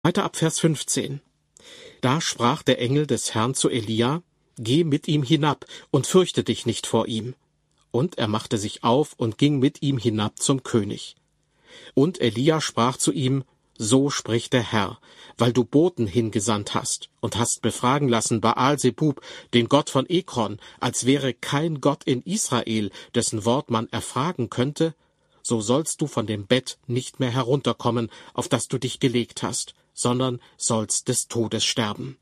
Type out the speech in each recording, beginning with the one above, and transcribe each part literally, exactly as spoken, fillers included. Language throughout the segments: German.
Weiter ab Vers fünfzehn. Da sprach der Engel des Herrn zu Elia: Geh mit ihm hinab und fürchte dich nicht vor ihm. Und er machte sich auf und ging mit ihm hinab zum König. Und Elia sprach zu ihm: So spricht der Herr, weil du Boten hingesandt hast und hast befragen lassen Baal-Sebub, den Gott von Ekron, als wäre kein Gott in Israel, dessen Wort man erfragen könnte, so sollst du von dem Bett nicht mehr herunterkommen, auf das du dich gelegt hast, sondern sollst des Todes sterben.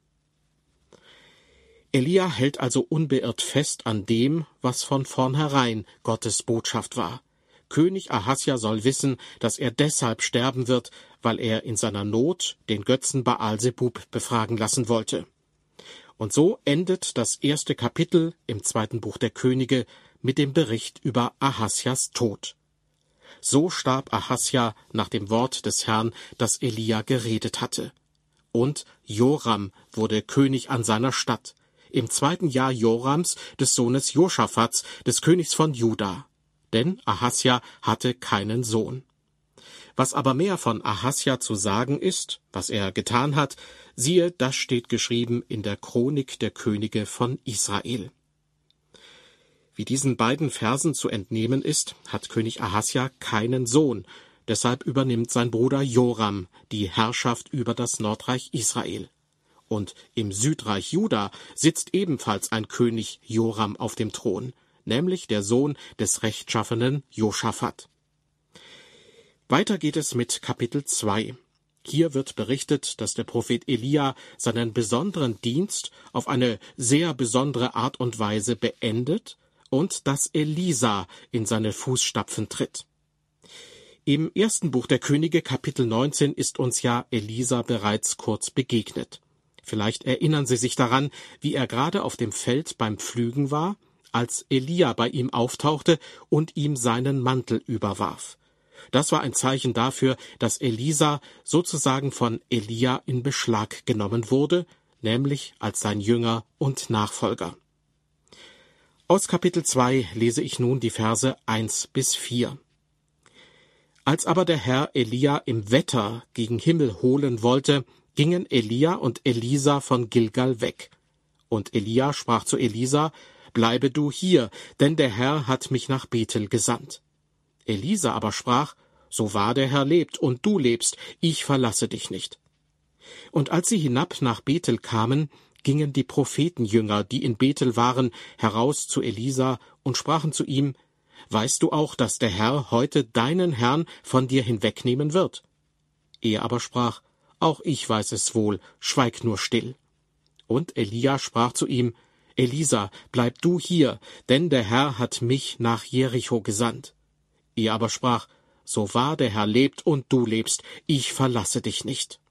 Elia hält also unbeirrt fest an dem, was von vornherein Gottes Botschaft war. König Ahasja soll wissen, dass er deshalb sterben wird, weil er in seiner Not den Götzen Baal-Sebub befragen lassen wollte. Und so endet das erste Kapitel im zweiten Buch der Könige mit dem Bericht über Ahasjas Tod. So starb Ahasja nach dem Wort des Herrn, das Elia geredet hatte. Und Joram wurde König an seiner Statt, im zweiten Jahr Jorams, des Sohnes Joschafats, des Königs von Juda. Denn Ahasja hatte keinen Sohn. Was aber mehr von Ahasja zu sagen ist, was er getan hat, siehe, das steht geschrieben in der Chronik der Könige von Israel. Wie diesen beiden Versen zu entnehmen ist, hat König Ahasja keinen Sohn, deshalb übernimmt sein Bruder Joram die Herrschaft über das Nordreich Israel. Und im Südreich Juda sitzt ebenfalls ein König Joram auf dem Thron, nämlich der Sohn des rechtschaffenen Joschafat. Weiter geht es mit Kapitel zwei. Hier wird berichtet, dass der Prophet Elia seinen besonderen Dienst auf eine sehr besondere Art und Weise beendet und dass Elisa in seine Fußstapfen tritt. Im ersten Buch der Könige, Kapitel neunzehn, ist uns ja Elisa bereits kurz begegnet. Vielleicht erinnern Sie sich daran, wie er gerade auf dem Feld beim Pflügen war, als Elia bei ihm auftauchte und ihm seinen Mantel überwarf. Das war ein Zeichen dafür, dass Elisa sozusagen von Elia in Beschlag genommen wurde, nämlich als sein Jünger und Nachfolger. Aus Kapitel zwei lese ich nun die Verse eins bis vier. Als aber der Herr Elia im Wetter gegen Himmel holen wollte, gingen Elia und Elisa von Gilgal weg. Und Elia sprach zu Elisa: Bleibe du hier, denn der Herr hat mich nach Bethel gesandt. Elisa aber sprach: So wahr der Herr lebt und du lebst, ich verlasse dich nicht. Und als sie hinab nach Bethel kamen, gingen die Prophetenjünger, die in Bethel waren, heraus zu Elisa und sprachen zu ihm: Weißt du auch, dass der Herr heute deinen Herrn von dir hinwegnehmen wird? Er aber sprach: Auch ich weiß es wohl, schweig nur still. Und Elia sprach zu ihm: Elisa, bleib du hier, denn der Herr hat mich nach Jericho gesandt. Er aber sprach: So wahr der Herr lebt und du lebst, ich verlasse dich nicht.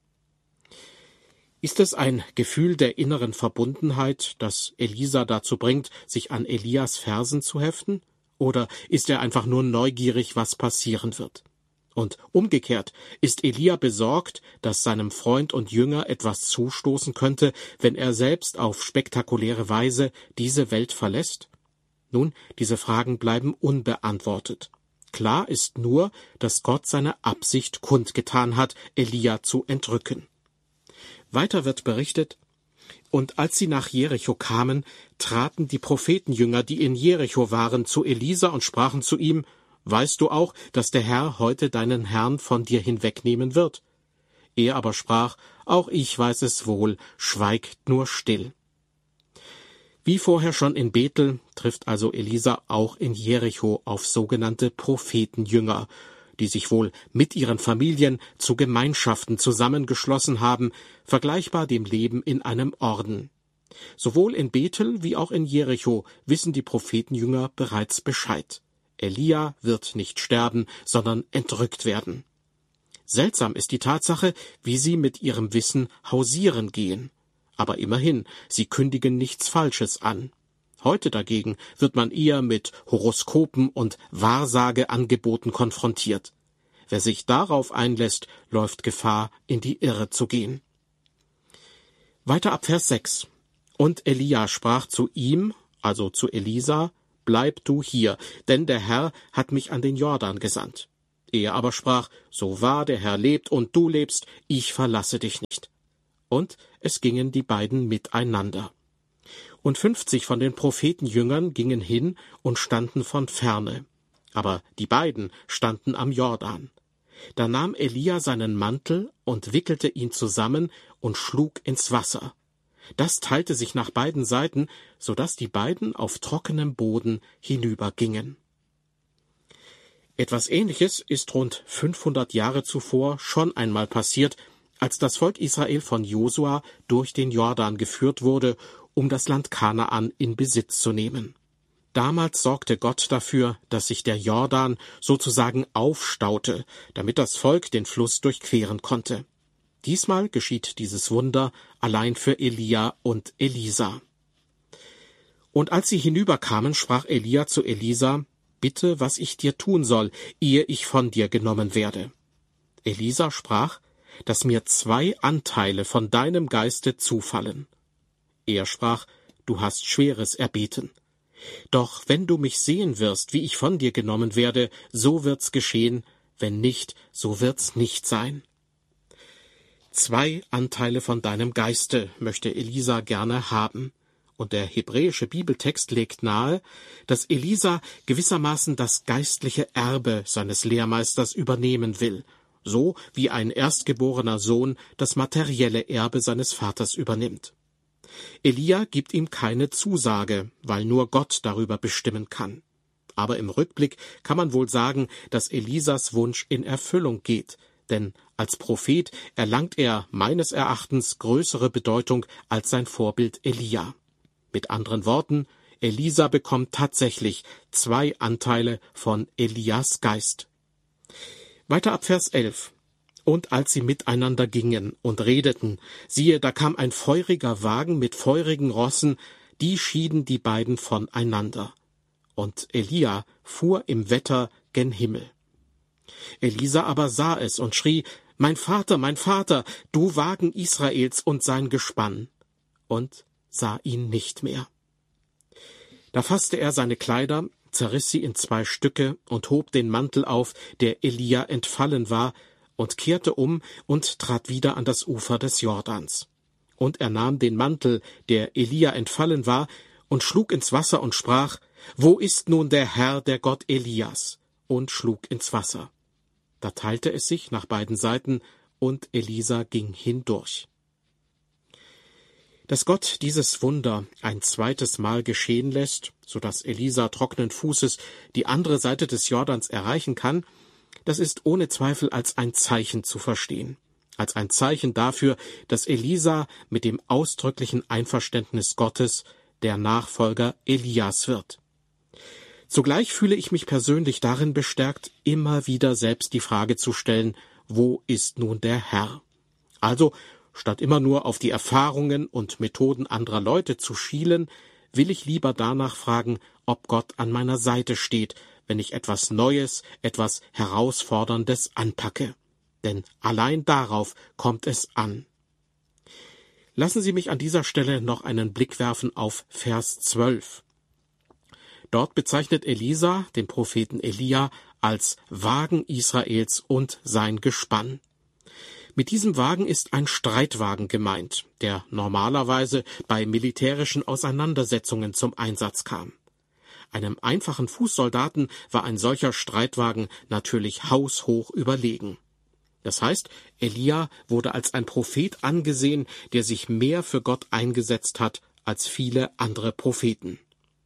Ist es ein Gefühl der inneren Verbundenheit, das Elisa dazu bringt, sich an Elias Versen zu heften? Oder ist er einfach nur neugierig, was passieren wird? Und umgekehrt, ist Elia besorgt, dass seinem Freund und Jünger etwas zustoßen könnte, wenn er selbst auf spektakuläre Weise diese Welt verlässt? Nun, diese Fragen bleiben unbeantwortet. Klar ist nur, dass Gott seine Absicht kundgetan hat, Elia zu entrücken. Weiter wird berichtet: Und als sie nach Jericho kamen, traten die Prophetenjünger, die in Jericho waren, zu Elisa und sprachen zu ihm: Weißt du auch, dass der Herr heute deinen Herrn von dir hinwegnehmen wird? Er aber sprach: Auch ich weiß es wohl, schweig nur still. Wie vorher schon in Bethel trifft also Elisa auch in Jericho auf sogenannte Prophetenjünger, die sich wohl mit ihren Familien zu Gemeinschaften zusammengeschlossen haben, vergleichbar dem Leben in einem Orden. Sowohl in Bethel wie auch in Jericho wissen die Prophetenjünger bereits Bescheid. Elia wird nicht sterben, sondern entrückt werden. Seltsam ist die Tatsache, wie sie mit ihrem Wissen hausieren gehen. Aber immerhin, sie kündigen nichts Falsches an. Heute dagegen wird man eher mit Horoskopen und Wahrsageangeboten konfrontiert. Wer sich darauf einlässt, läuft Gefahr, in die Irre zu gehen. Weiter ab Vers sechs. Und Elia sprach zu ihm, also zu Elisa: Bleib du hier, denn der Herr hat mich an den Jordan gesandt. Er aber sprach, so wahr der Herr lebt und du lebst, ich verlasse dich nicht. Und es gingen die beiden miteinander. Und fünfzig von den Prophetenjüngern gingen hin und standen von ferne. Aber die beiden standen am Jordan. Da nahm Elia seinen Mantel und wickelte ihn zusammen und schlug ins Wasser. Das teilte sich nach beiden Seiten, so daß die beiden auf trockenem Boden hinübergingen. Etwas Ähnliches ist rund fünfhundert Jahre zuvor schon einmal passiert, als das Volk Israel von Josua durch den Jordan geführt wurde, um das Land Kanaan in Besitz zu nehmen. Damals sorgte Gott dafür, dass sich der Jordan sozusagen aufstaute, damit das Volk den Fluss durchqueren konnte. Diesmal geschieht dieses Wunder allein für Elia und Elisa. Und als sie hinüberkamen, sprach Elia zu Elisa, »Bitte, was ich dir tun soll, ehe ich von dir genommen werde.« Elisa sprach, »Dass mir zwei Anteile von deinem Geiste zufallen.« Er sprach, »Du hast Schweres erbeten. Doch wenn du mich sehen wirst, wie ich von dir genommen werde, so wird's geschehen, wenn nicht, so wird's nicht sein.« Zwei Anteile von deinem Geiste möchte Elisa gerne haben. Und der hebräische Bibeltext legt nahe, dass Elisa gewissermaßen das geistliche Erbe seines Lehrmeisters übernehmen will, so wie ein erstgeborener Sohn das materielle Erbe seines Vaters übernimmt. Elia gibt ihm keine Zusage, weil nur Gott darüber bestimmen kann. Aber im Rückblick kann man wohl sagen, dass Elisas Wunsch in Erfüllung geht, denn als Prophet erlangt er meines Erachtens größere Bedeutung als sein Vorbild Elia. Mit anderen Worten, Elisa bekommt tatsächlich zwei Anteile von Elias Geist. Weiter ab Vers elf. Und als sie miteinander gingen und redeten, siehe, da kam ein feuriger Wagen mit feurigen Rossen, die schieden die beiden voneinander. Und Elia fuhr im Wetter gen Himmel. Elisa aber sah es und schrie, »Mein Vater, mein Vater, du Wagen Israels und sein Gespann!« Und sah ihn nicht mehr. Da fasste er seine Kleider, zerriss sie in zwei Stücke und hob den Mantel auf, der Elia entfallen war, und kehrte um und trat wieder an das Ufer des Jordans. Und er nahm den Mantel, der Elia entfallen war, und schlug ins Wasser und sprach, »Wo ist nun der Herr, der Gott Elias?« und schlug ins Wasser. Da teilte es sich nach beiden Seiten, und Elisa ging hindurch. Dass Gott dieses Wunder ein zweites Mal geschehen lässt, so dass Elisa trockenen Fußes die andere Seite des Jordans erreichen kann, das ist ohne Zweifel als ein Zeichen zu verstehen, als ein Zeichen dafür, dass Elisa mit dem ausdrücklichen Einverständnis Gottes der Nachfolger Elias wird. Zugleich fühle ich mich persönlich darin bestärkt, immer wieder selbst die Frage zu stellen, wo ist nun der Herr? Also, statt immer nur auf die Erfahrungen und Methoden anderer Leute zu schielen, will ich lieber danach fragen, ob Gott an meiner Seite steht, wenn ich etwas Neues, etwas Herausforderndes anpacke. Denn allein darauf kommt es an. Lassen Sie mich an dieser Stelle noch einen Blick werfen auf Vers zwölf. Dort bezeichnet Elisa den Propheten Elia als Wagen Israels und sein Gespann. Mit diesem Wagen ist ein Streitwagen gemeint, der normalerweise bei militärischen Auseinandersetzungen zum Einsatz kam. Einem einfachen Fußsoldaten war ein solcher Streitwagen natürlich haushoch überlegen. Das heißt, Elia wurde als ein Prophet angesehen, der sich mehr für Gott eingesetzt hat als viele andere Propheten.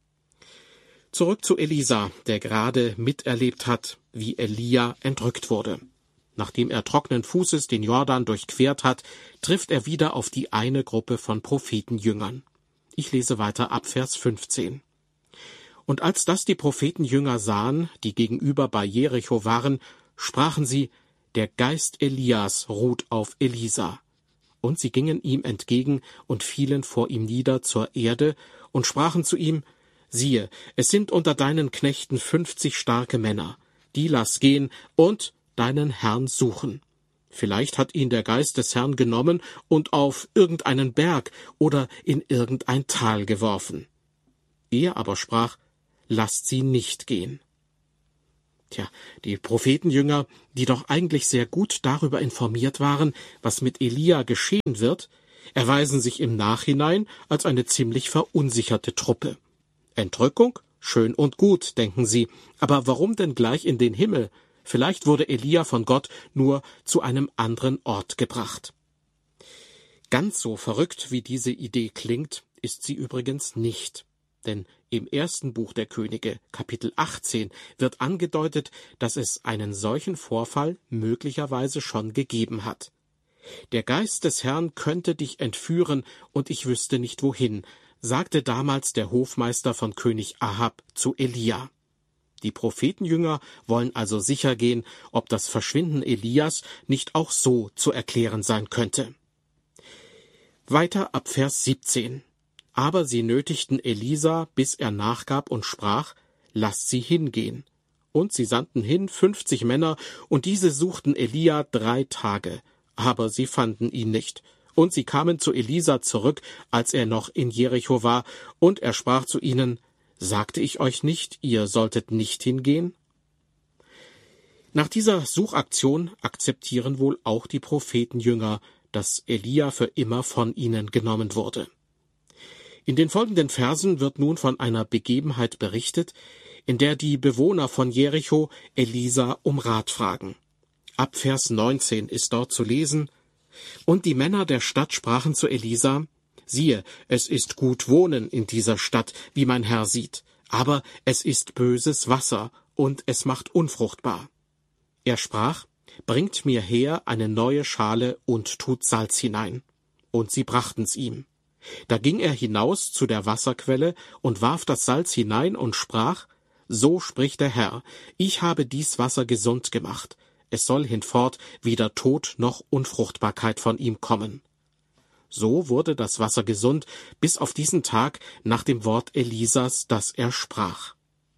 Zurück zu Elisa, der gerade miterlebt hat, wie Elia entrückt wurde. Nachdem er trockenen Fußes den Jordan durchquert hat, trifft er wieder auf die eine Gruppe von Prophetenjüngern. Ich lese weiter ab Vers fünfzehn. Und als das die Prophetenjünger sahen, die gegenüber bei Jericho waren, sprachen sie, der Geist Elias ruht auf Elisa. Und sie gingen ihm entgegen und fielen vor ihm nieder zur Erde und sprachen zu ihm, siehe, es sind unter deinen Knechten fünfzig starke Männer, die lass gehen und deinen Herrn suchen. Vielleicht hat ihn der Geist des Herrn genommen und auf irgendeinen Berg oder in irgendein Tal geworfen. Er aber sprach, lasst sie nicht gehen. Tja, die Prophetenjünger, die doch eigentlich sehr gut darüber informiert waren, was mit Elia geschehen wird, erweisen sich im Nachhinein als eine ziemlich verunsicherte Truppe. Entrückung? Schön und gut, denken sie, aber warum denn gleich in den Himmel? Vielleicht wurde Elia von Gott nur zu einem anderen Ort gebracht. Ganz so verrückt, wie diese Idee klingt, ist sie übrigens nicht. Denn im ersten Buch der Könige, Kapitel achtzehn, wird angedeutet, dass es einen solchen Vorfall möglicherweise schon gegeben hat. Der Geist des Herrn könnte dich entführen, und ich wüsste nicht wohin, sagte damals der Hofmeister von König Ahab zu Elia. Die Prophetenjünger wollen also sicher gehen, ob das Verschwinden Elias nicht auch so zu erklären sein könnte. Weiter ab Vers siebzehn. Aber sie nötigten Elisa, bis er nachgab und sprach, lasst sie hingehen. Und sie sandten hin fünfzig Männer, und diese suchten Elia drei Tage, aber sie fanden ihn nicht. Und sie kamen zu Elisa zurück, als er noch in Jericho war, und er sprach zu ihnen, sagte ich euch nicht, ihr solltet nicht hingehen? Nach dieser Suchaktion akzeptieren wohl auch die Prophetenjünger, dass Elia für immer von ihnen genommen wurde. In den folgenden Versen wird nun von einer Begebenheit berichtet, in der die Bewohner von Jericho Elisa um Rat fragen. Ab Vers neunzehn ist dort zu lesen, und die Männer der Stadt sprachen zu Elisa, siehe, es ist gut wohnen in dieser Stadt, wie mein Herr sieht, aber es ist böses Wasser, und es macht unfruchtbar. Er sprach, bringt mir her eine neue Schale und tut Salz hinein. Und sie brachten's ihm. Da ging er hinaus zu der Wasserquelle und warf das Salz hinein und sprach, so spricht der Herr, ich habe dies Wasser gesund gemacht, es soll hinfort weder Tod noch Unfruchtbarkeit von ihm kommen. So wurde das Wasser gesund bis auf diesen Tag nach dem Wort Elisas, das er sprach.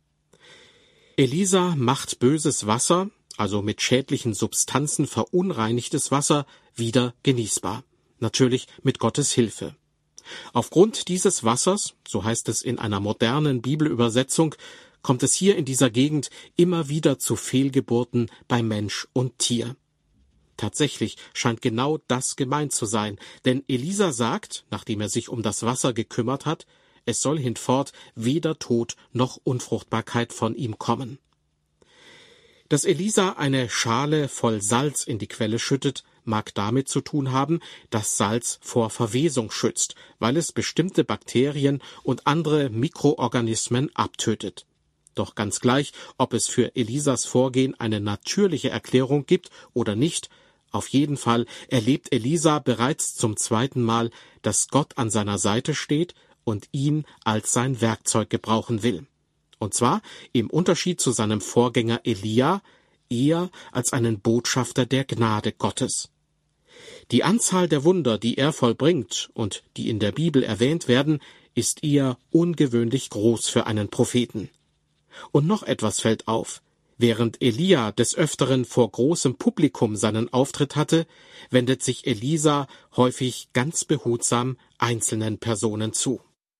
Elisa macht böses Wasser, also mit schädlichen Substanzen verunreinigtes Wasser, wieder genießbar. Natürlich mit Gottes Hilfe. Aufgrund dieses Wassers, so heißt es in einer modernen Bibelübersetzung, kommt es hier in dieser Gegend immer wieder zu Fehlgeburten bei Mensch und Tier. Tatsächlich scheint genau das gemeint zu sein, denn Elisa sagt, nachdem er sich um das Wasser gekümmert hat, es soll hinfort weder Tod noch Unfruchtbarkeit von ihm kommen. Dass Elisa eine Schale voll Salz in die Quelle schüttet, mag damit zu tun haben, dass Salz vor Verwesung schützt, weil es bestimmte Bakterien und andere Mikroorganismen abtötet. Doch ganz gleich, ob es für Elisas Vorgehen eine natürliche Erklärung gibt oder nicht, auf jeden Fall erlebt Elisa bereits zum zweiten Mal, dass Gott an seiner Seite steht und ihn als sein Werkzeug gebrauchen will. Und zwar im Unterschied zu seinem Vorgänger Elia eher als einen Botschafter der Gnade Gottes. Die Anzahl der Wunder, die er vollbringt und die in der Bibel erwähnt werden, ist eher ungewöhnlich groß für einen Propheten. Und noch etwas fällt auf. Während Elia des Öfteren vor großem Publikum seinen Auftritt hatte, wendet sich Elisa häufig ganz behutsam einzelnen Personen zu.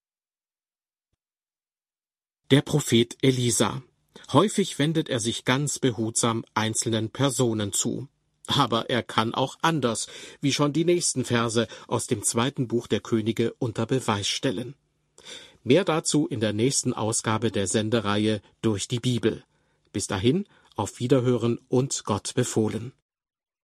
Der Prophet Elisa. Häufig wendet er sich ganz behutsam einzelnen Personen zu. Aber er kann auch anders, wie schon die nächsten Verse aus dem zweiten Buch der Könige unter Beweis stellen. Mehr dazu in der nächsten Ausgabe der Sendereihe Durch die Bibel. Bis dahin, auf Wiederhören und Gott befohlen.